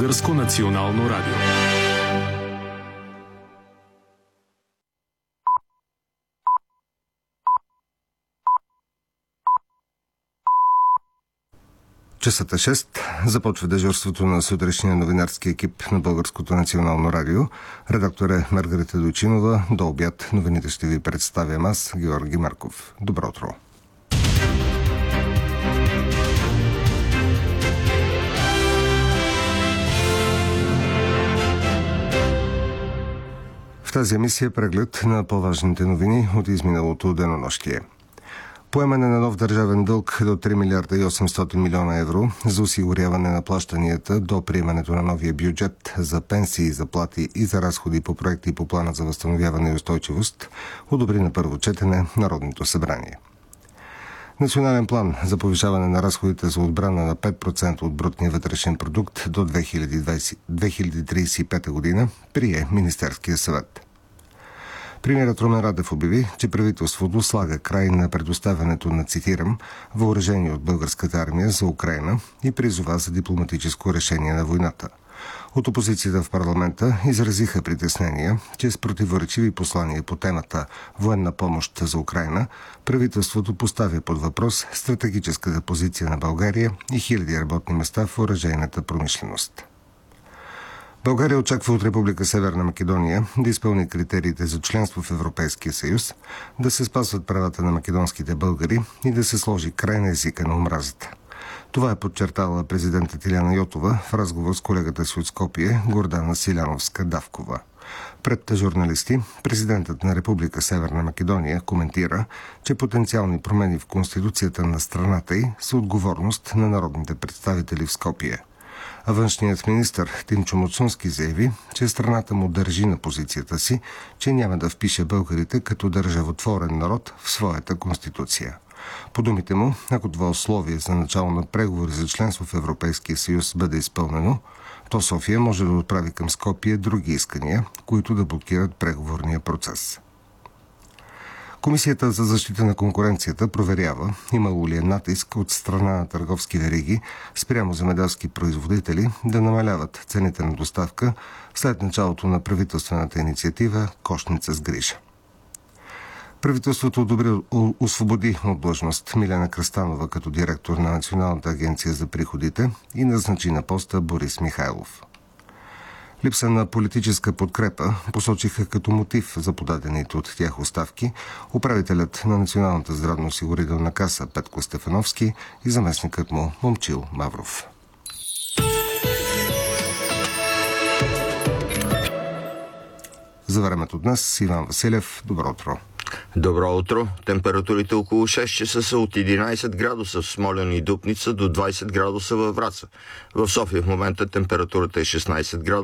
Българско национално радио. Часът е 6. Започва дежурството на сутрешния новинарски екип на Българското национално радио. Редактор е Маргарита Дойчинова. До обяд новините ще ви представям аз, Георги Марков. Добро утро! В тази емисия преглед на по-важните новини от изминалото денонощие. Поемане на нов държавен дълг до 3 милиарда и 800 милиона евро за осигуряване на плащанията до приемането на новия бюджет за пенсии, заплати и за разходи по проекти по плана за възстановяване и устойчивост одобри на първо четене Народното събрание. Национален план за повишаване на разходите за отбрана на 5% от брутния вътрешен продукт до 2035 година прие Министерския съвет. Премиерът Румен Радев обяви, че правителството слага край на предоставянето на, цитирам, въоръжение от българската армия за Украйна и призова за дипломатическо решение на войната. От опозицията в парламента изразиха притеснения, че с противоречиви послания по темата военна помощ за Украйна, правителството поставя под въпрос стратегическата позиция на България и хиляди работни места в оръжейната промишленост. България очаква от Република Северна Македония да изпълни критериите за членство в Европейския съюз, да се спазват правата на македонските българи и да се сложи край на езика на омразата. Това е подчертала президентът Иляна Йотова в разговор с колегата си от Скопие Гордана Силяновска-Давкова. Пред журналисти президентът на Република Северна Македония коментира, че потенциални промени в Конституцията на страната й са отговорност на народните представители в Скопие. А външният министър Тимчо Муцунски заяви, че страната му държи на позицията си, че няма да впише българите като държавотворен народ в своята конституция. По думите му, ако това условие за начало на преговори за членство в Европейския съюз бъде изпълнено, то София може да отправи към Скопие други искания, които да блокират преговорния процес. Комисията за защита на конкуренцията проверява имало ли е натиск от страна на търговски вериги спрямо земеделски производители да намаляват цените на доставка след началото на правителствената инициатива Кошница с грижа. Правителството освободи от длъжност Милена Кръстанова като директор на Националната агенция за приходите и назначи на поста Борис Михайлов. Липса на политическа подкрепа посочиха като мотив за подадените от тях оставки управителят на Националната здравноосигурителна каса Петко Стефановски и заместникът му Момчил Мавров. За времето днес Иван Василев. Добро утро. Добро утро. Температурите около 6 часа са от 11 градуса в Смолян и Дупница до 20 градуса във Враца. В София в момента температурата е 16 градуса.